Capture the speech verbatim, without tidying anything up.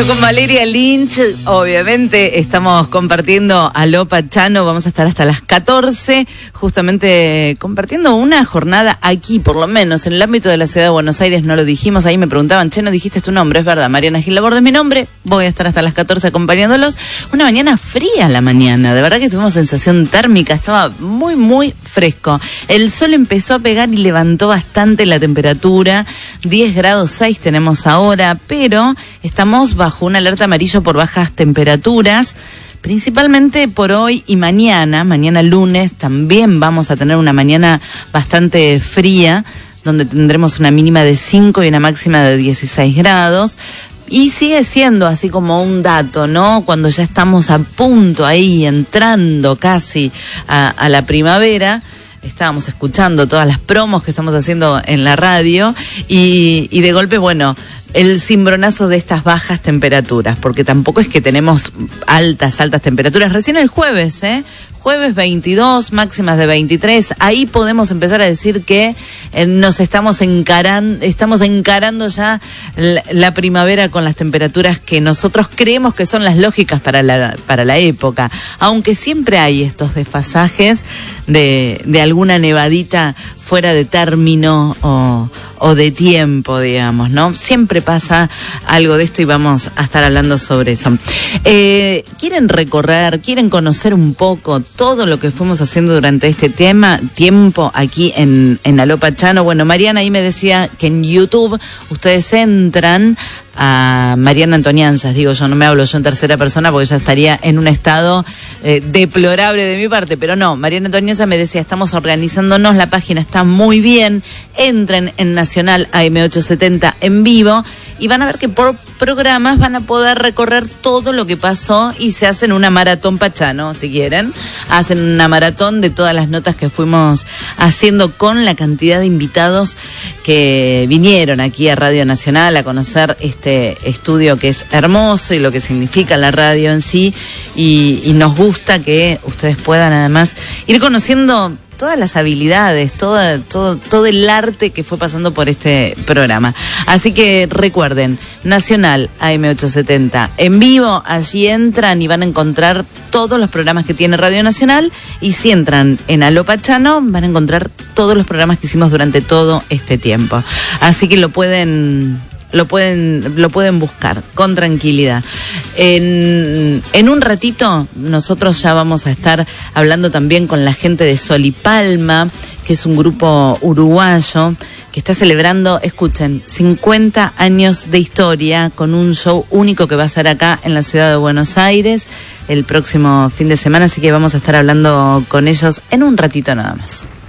Bueno, con Valeria Lynch, obviamente, estamos compartiendo Aló Pachano. Vamos a estar hasta las catorce, justamente compartiendo una jornada aquí, por lo menos, en el ámbito de la ciudad de Buenos Aires. No lo dijimos, ahí me preguntaban, che, no dijiste tu nombre. Es verdad, Mariana Gil Laborde es mi nombre. Voy a estar hasta las catorce acompañándolos. Una mañana fría la mañana, de verdad que tuvimos sensación térmica, estaba muy, muy fresco. El sol empezó a pegar y levantó bastante la temperatura. diez grados seis tenemos ahora, pero estamos bajo una alerta amarillo por bajas temperaturas, principalmente por hoy y mañana. Mañana lunes también vamos a tener una mañana bastante fría, donde tendremos una mínima de cinco y una máxima de dieciséis grados. Y sigue siendo así como un dato, ¿no? Cuando ya estamos a punto ahí, entrando casi a, a la primavera. Estábamos escuchando todas las promos que estamos haciendo en la radio y, y de golpe, bueno, el cimbronazo de estas bajas temperaturas, porque tampoco es que tenemos altas, altas temperaturas. Recién el jueves, ¿eh? Jueves veintidós, máximas de veintitrés, ahí podemos empezar a decir que eh, nos estamos encarando, estamos encarando ya la, la primavera con las temperaturas que nosotros creemos que son las lógicas para la, para la época, aunque siempre hay estos desfasajes de, de alguna nevadita fuera de término o, o de tiempo, digamos, ¿no? Siempre pasa algo de esto y vamos a estar hablando sobre eso. Eh, ¿Quieren recorrer, quieren conocer un poco todo lo que fuimos haciendo durante este tema, tiempo aquí en, en Aló Pachano? Bueno, Mariana ahí me decía que en YouTube ustedes entran a Mariana Antonianzas, digo yo, no me hablo yo en tercera persona porque ya estaría en un estado eh, deplorable de mi parte, pero no, Mariana Antonianzas me decía, estamos organizándonos, la página está muy bien, entren en Nacional A M ochocientos setenta en vivo y van a ver que por programas van a poder recorrer todo lo que pasó y se hacen una maratón Pachano, si quieren, hacen una maratón de todas las notas que fuimos haciendo con la cantidad de invitados que vinieron aquí a Radio Nacional a conocer este estudio que es hermoso y lo que significa la radio en sí, y, y nos gusta que ustedes puedan además ir conociendo todas las habilidades, toda, todo, todo el arte que fue pasando por este programa. Así que recuerden, Nacional A M ochocientos setenta en vivo, allí entran y van a encontrar todos los programas que tiene Radio Nacional, y si entran en Aló Pachano van a encontrar todos los programas que hicimos durante todo este tiempo. Así que lo pueden... Lo pueden, lo pueden buscar con tranquilidad. En, en un ratito nosotros ya vamos a estar hablando también con la gente de Sol y Palma, que es un grupo uruguayo que está celebrando, escuchen, cincuenta años de historia con un show único que va a ser acá en la ciudad de Buenos Aires el próximo fin de semana, así que vamos a estar hablando con ellos en un ratito nada más.